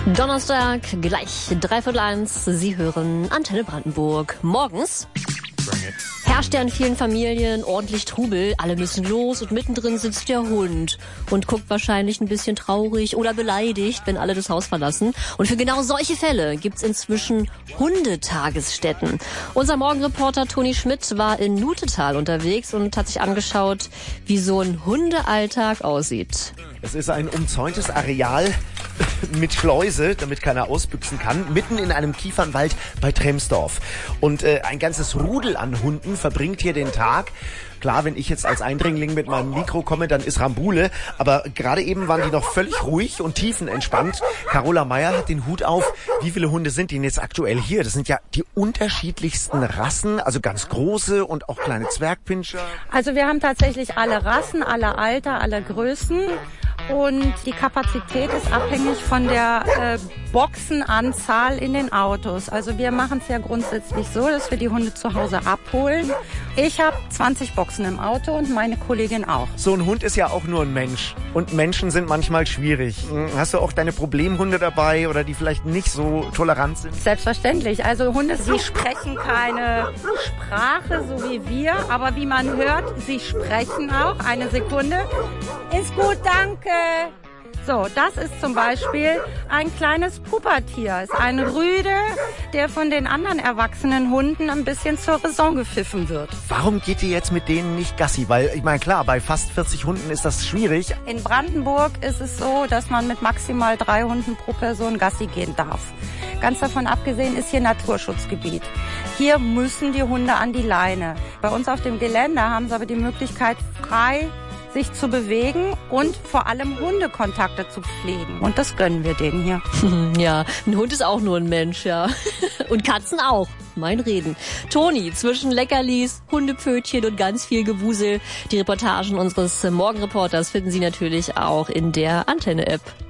Donnerstag, gleich 1:15. Sie hören Antenne Brandenburg. Morgens herrscht ja in vielen Familien ordentlich Trubel. Alle müssen los und mittendrin sitzt der Hund und guckt wahrscheinlich ein bisschen traurig oder beleidigt, wenn alle das Haus verlassen. Und für genau solche Fälle gibt's inzwischen Hundetagesstätten. Unser Morgenreporter Toni Schmidt war in Nutetal unterwegs und hat sich angeschaut, wie so ein Hundealltag aussieht. Es ist ein umzäuntes Areal mit Schleuse, damit keiner ausbüchsen kann, mitten in einem Kiefernwald bei Tremsdorf. Und ein ganzes Rudel an Hunden verbringt hier den Tag. Klar, wenn ich jetzt als Eindringling mit meinem Mikro komme, dann ist Rambule. Aber gerade eben waren die noch völlig ruhig und tiefenentspannt. Carola Meyer hat den Hut auf. Wie viele Hunde sind denn jetzt aktuell hier? Das sind ja die unterschiedlichsten Rassen, also ganz große und auch kleine Zwergpinscher. Also wir haben tatsächlich alle Rassen, alle Alter, alle Größen. Und die Kapazität ist abhängig von der Boxenanzahl in den Autos. Also wir machen es ja grundsätzlich so, dass wir die Hunde zu Hause abholen. Ich habe 20 Boxen im Auto und meine Kollegin auch. So ein Hund ist ja auch nur ein Mensch. Und Menschen sind manchmal schwierig. Hast du auch deine Problemhunde dabei oder die vielleicht nicht so tolerant sind? Selbstverständlich. Also Hunde, sie sprechen keine Sprache, so wie wir. Aber wie man hört, sie sprechen auch. Eine Sekunde. Ist gut, danke. So, das ist zum Beispiel ein kleines Pubertier. Ist ein Rüde, der von den anderen erwachsenen Hunden ein bisschen zur Raison gepfiffen wird. Warum geht ihr jetzt mit denen nicht Gassi? Weil, ich meine, klar, bei fast 40 Hunden ist das schwierig. In Brandenburg ist es so, dass man mit maximal 3 Hunden pro Person Gassi gehen darf. Ganz davon abgesehen ist hier Naturschutzgebiet. Hier müssen die Hunde an die Leine. Bei uns auf dem Gelände haben sie aber die Möglichkeit, frei sich zu bewegen und vor allem Hundekontakte zu pflegen. Und das gönnen wir denen hier. Ja, ein Hund ist auch nur ein Mensch, ja. Und Katzen auch. Mein Reden. Toni, zwischen Leckerlis, Hundepfötchen und ganz viel Gewusel. Die Reportagen unseres Morgenreporters finden Sie natürlich auch in der Antenne-App.